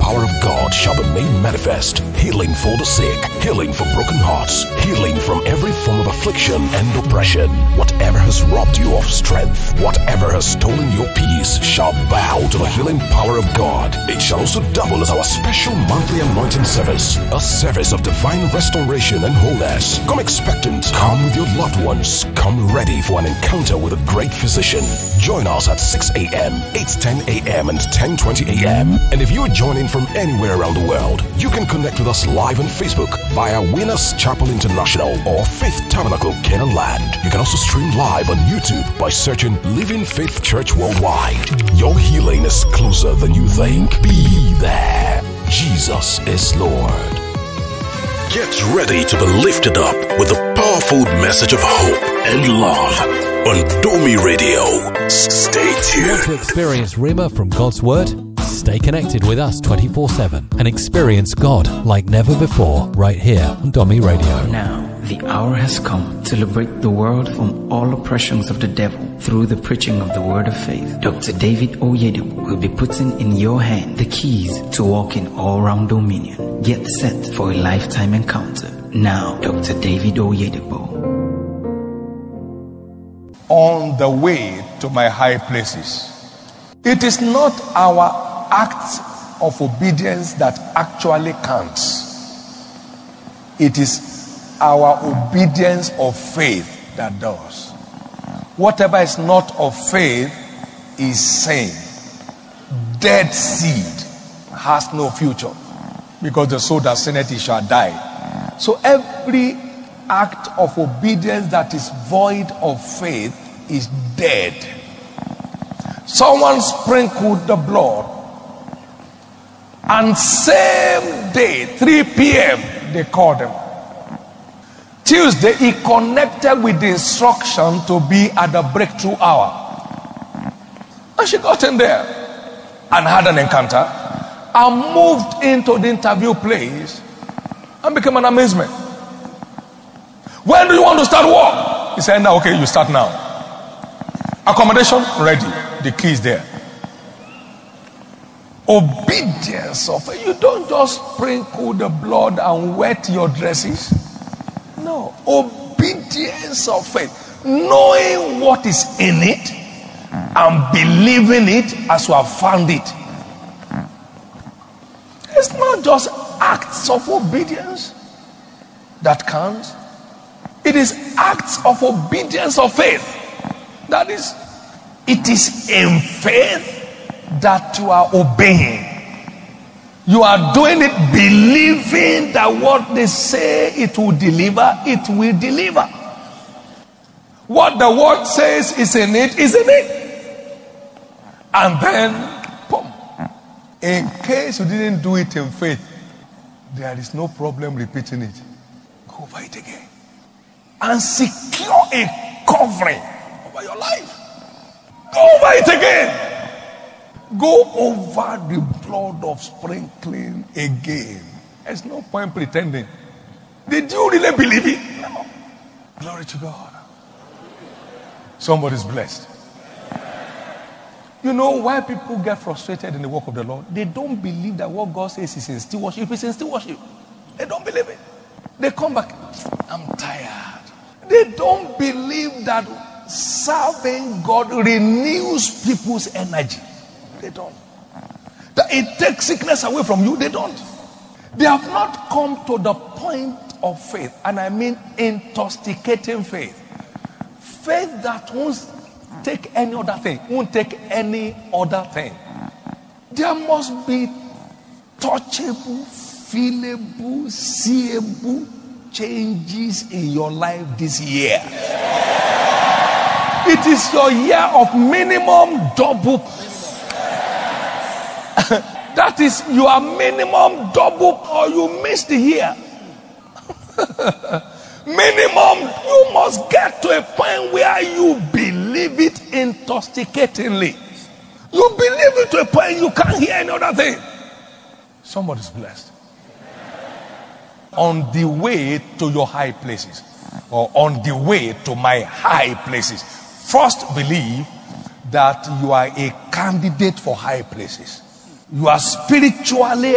power of God shall be made manifest. Healing for the sick, healing for broken hearts, healing from every form of affliction and oppression. Whatever has robbed you of strength, whatever has stolen your peace, shall bow to the healing power of God. It shall also double as our special monthly anointing service, a service of divine restoration and wholeness. Come expectant, come with your loved ones, come ready for an encounter with a great physician. Join us at 6 a.m., 8:10 a.m. and 10:20 a.m. And if you are joining from anywhere around the world, you can connect with us live on Facebook via Winners Chapel International or Faith Tabernacle Canaan Land. You can also stream live on YouTube by searching Living Faith Church Worldwide. Your healing is closer than you think. Be there. Jesus is Lord. Get ready to be lifted up with a powerful message of hope and love on Domi Radio. Stay tuned. Want to experience Rhema from God's Word? Stay connected with us 24/7 and experience God like never before right here on Domi Radio. Now, the hour has come to liberate the world from all oppressions of the devil through the preaching of the word of faith. Dr. David Oyedepo will be putting in your hand the keys to walk in all-round dominion. Get set for a lifetime encounter. Now, Dr. David Oyedepo. On the way to my high places. It is not our act of obedience that actually counts. It is our obedience of faith that does. Whatever is not of faith is sin. Dead seed has no future, because the soul that sinneth it shall die. So every act of obedience that is void of faith is dead. Someone sprinkled the blood, and same day, 3 p.m., they called him. Tuesday, he connected with the instruction to be at the breakthrough hour. And she got in there and had an encounter and moved into the interview place and became an amazement. When do you want to start work? He said, "No, okay, you start now. Accommodation ready. The key is there." Obedience of faith. You don't just sprinkle the blood and wet your dresses. No. Obedience of faith. Knowing what is in it and believing it as you have found it. It's not just acts of obedience that counts. It is acts of obedience of faith. That is, it is in faith that you are obeying. You are doing it believing that what they say it will deliver, it will deliver. What the word says is in it, is in it. And then, boom. In case you didn't do it in faith, there is no problem repeating it. Go over it again. And secure a covering over your life. Go over it again. Go over the blood of sprinkling again. There's no point pretending. Did you really believe it? No. Glory to God. Somebody's blessed. You know why people get frustrated in the work of the Lord? They don't believe that what God says is in still worship. If it's in still worship, they don't believe it. They come back, "I'm tired." They don't believe that serving God renews people's energy. They don't. That it takes sickness away from you. They don't. They have not come to the point of faith, and I mean intoxicating faith. Faith that won't take any other thing. Won't take any other thing. There must be touchable, feelable, seeable changes in your life this year. It is your year of minimum double. That is your minimum double, or you miss the year. Minimum, you must get to a point where you believe it intoxicatingly. You believe it to a point you can't hear any other thing. Somebody's blessed. On the way to your high places, or on the way to my high places, first believe that you are a candidate for high places. You are spiritually